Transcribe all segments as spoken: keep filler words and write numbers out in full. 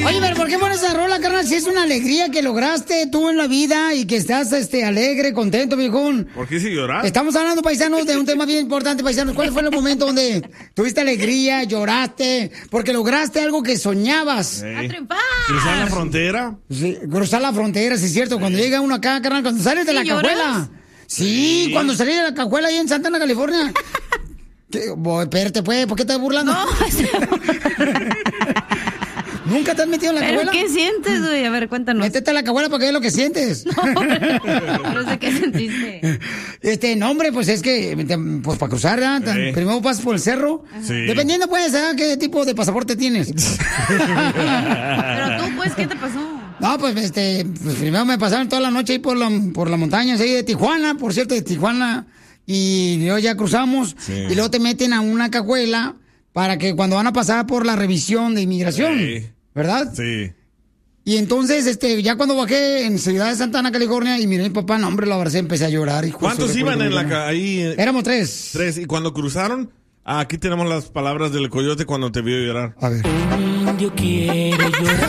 Oye, pero ¿por qué pones esa rola, carnal? Si es una alegría que lograste tú en la vida y que estás este, alegre, contento, viejón. ¿Por qué si llorar? Estamos hablando, paisanos, de un tema bien importante, paisanos. ¿Cuál fue el momento donde tuviste alegría, lloraste, porque lograste algo que soñabas? Hey. ¡A triunfar! ¿Cruzar la frontera? Sí, cruzar la frontera, sí es cierto. Sí. Cuando llega uno acá, carnal, cuando sales de la cajuela. Sí, sí, cuando salí de la cajuela ahí en Santana, California. ¿Qué? Boy, espérate, pues, ¿por qué estás burlando? No, ¿Nunca te has metido en la ¿Pero cajuela? qué sientes, güey? A ver, cuéntanos. Métete en la cajuela para que veas lo que sientes. No, no sé qué sentiste. Este, no, hombre, pues es que, pues para cruzar, ¿eh? Sí. Primero pasas por el cerro. Sí. Dependiendo, pues, ¿eh? qué tipo de pasaporte tienes. Pero tú, pues, ¿qué te pasó? No, pues, este, pues primero me pasaron toda la noche ahí por la, por la montaña, ahí de Tijuana, por cierto, de Tijuana. Y luego ya cruzamos. Sí. Y luego te meten a una cajuela para que cuando van a pasar por la revisión de inmigración. Sí. ¿Verdad? Sí. Y entonces, este, ya cuando bajé en Ciudad de Santana, California, y miré a mi papá, no, hombre, lo abracé, empecé a llorar. Hijo, ¿cuántos iban en la ca- ahí? Éramos tres. Tres. ¿Y cuando cruzaron? Ah, aquí tenemos las palabras del coyote cuando te vio llorar. A ver. Un indio quiere llorar.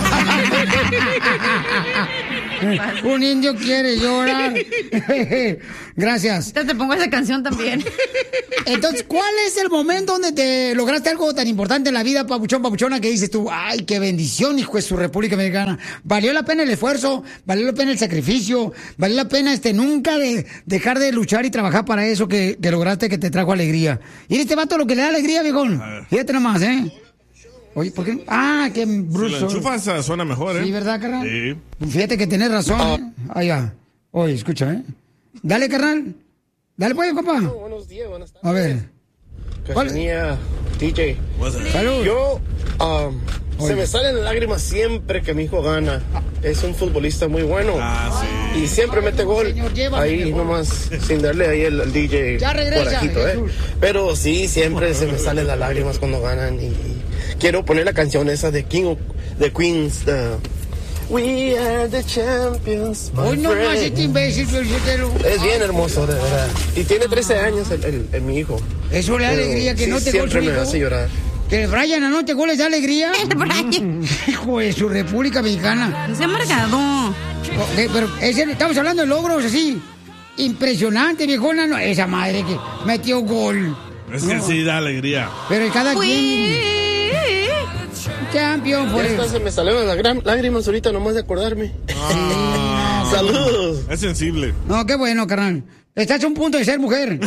Un indio quiere llorar. Gracias. Entonces te pongo esa canción también. Entonces, ¿cuál es el momento donde te lograste algo tan importante en la vida, papuchón, papuchona, que dices tú, ay, qué bendición, hijo de su República Americana? ¿Valió la pena el esfuerzo? ¿Valió la pena el sacrificio? ¿Valió la pena este nunca de dejar de luchar y trabajar para eso que, que lograste, que te trajo alegría? Y este vato lo que le da alegría, viejón. Fíjate nomás, ¿eh? Oye, ¿por qué? Ah, qué bruto. Si lo enchufas, suena mejor, ¿eh? Sí, ¿verdad, carnal? Sí. Fíjate que tenés razón, ¿eh? Ahí va. Oye, escucha, ¿eh? Dale, carnal. Dale, pues, papá. Oh, buenos días, buenas tardes. A ver. Cachanía, D J. Salud. Yo, um, se me salen lágrimas siempre que mi hijo gana. Es un futbolista muy bueno. Ah, sí. Y siempre mete gol. Señor, ahí nomás, sin darle ahí el, el D J ya regresa, corajito, ¿eh? Pero sí, siempre se me salen las lágrimas cuando ganan. Y, y quiero poner la canción esa de King of the Queens. The, We are the champions. Hoy no más este imbécil, es bien hermoso, de verdad. Y tiene trece años el, el, el, mi hijo. Eso le da alegría que sí, no te siempre me hijo. hace llorar. Que el Brian anote goles de alegría. Hijo de su República Mexicana. Se ha marcado. Okay, pero ese, estamos hablando de logros así. Impresionante, viejona. No, esa madre que metió gol. Es que no. sí da alegría. Pero cada Uy. quien. Champion, pues. Esta se me salieron las lágrimas ahorita nomás de acordarme. Ah, sí. Saludos. Es sensible. No, qué bueno, carnal. Estás a un punto de ser mujer.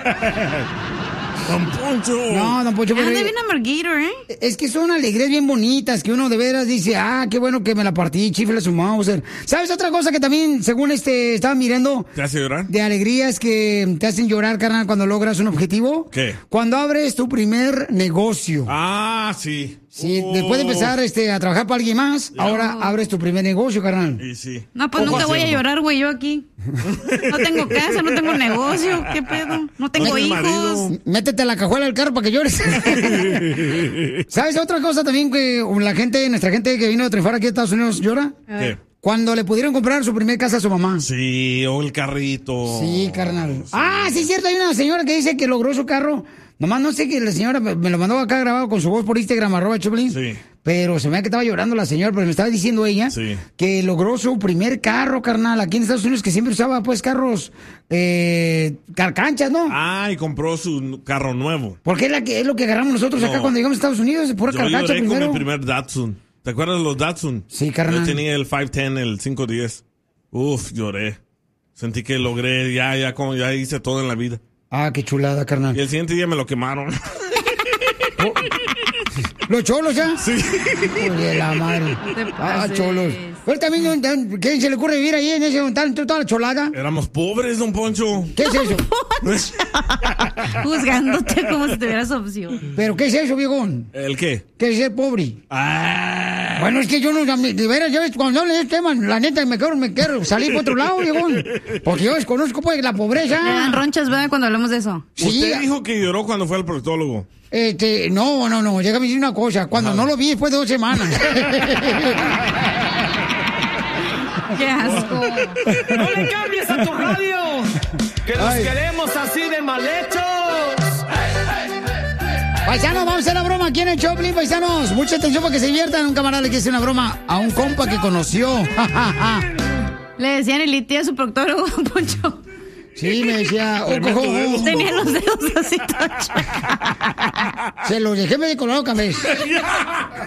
Don Poncho. No, Don Poncho. Anda bien amarguito, ¿eh? Es que son alegrías bien bonitas que uno de veras dice, ah, qué bueno que me la partí, chifle su Mauser. ¿Sabes otra cosa que también, según este, estaba mirando? ¿Te hace llorar? De alegrías que te hacen llorar, carnal, cuando logras un objetivo. ¿Qué? Cuando abres tu primer negocio. Ah, sí. Sí, oh. después de empezar este, a trabajar para alguien más, yeah. ahora abres tu primer negocio, carnal. Sí, sí. No, pues nunca voy a llorar, güey, yo aquí. No tengo casa, no tengo negocio, ¿qué pedo? No tengo no hijos. Marido. Métete a la cajuela del carro para que llores. ¿Sabes otra cosa también que la gente, nuestra gente que vino a triunfar aquí a Estados Unidos llora? ¿Qué? Cuando le pudieron comprar su primer casa a su mamá. Sí, o el carrito. Sí, carnal. Ah, sí, es cierto, hay una señora que dice que logró su carro. Nomás no sé que la señora me lo mandó acá grabado con su voz por Instagram, arroba Choplin. Sí. Pero se me ve que estaba llorando la señora, pero me estaba diciendo ella sí. que logró su primer carro, carnal, aquí en Estados Unidos, que siempre usaba, pues, carros, eh, carcanchas, ¿no? Ah, y compró su carro nuevo. Porque es, la que, es lo que agarramos nosotros no. acá cuando llegamos a Estados Unidos, pura Yo carcancha lloré primero. con mi primer Datsun. ¿Te acuerdas de los Datsun? Sí, carnal. Yo tenía el quinientos diez, el quinientos diez. Uf, lloré. Sentí que logré, ya, ya, como ya hice todo en la vida. Ah, qué chulada, carnal. Y el siguiente día me lo quemaron. Oh. ¿Los cholos ya? Sí. Oye, la madre. Ah, cholos. Pero también, ¿quién se le ocurre vivir ahí en ese montón, toda la cholada? Éramos pobres, don Poncho. ¿Qué es eso? Juzgándote como si tuvieras opción. ¿Pero qué es eso, viejón? ¿El qué? ¿Qué es ser pobre? Ah. Bueno, es que yo no, de veras, yo cuando hablo de este tema, la neta, me quiero, me quiero salir por otro lado, viejón. Porque yo desconozco, pues, la pobreza. Me dan ronchas, ¿verdad? Cuando hablamos de eso. Sí. Usted dijo que lloró cuando fue al proctólogo. Este, no, no, no, déjame decir una cosa. Cuando Ajá. no lo vi después de dos semanas. ¡Qué asco! ¡No le cambies a tu radio! ¡Que los Ay. queremos así de mal hechos! Paisanos, vamos a hacer la broma aquí en el Choplin, paisanos. Mucha atención para que se diviertan. Un camarada le quiere hacer una broma a un compa que conoció. Le decían el litio a su proctólogo, Poncho. Sí, me decía... Oh, oh, oh. Tenía los dedos así todos. Se los dejé medio colorado, cabeza.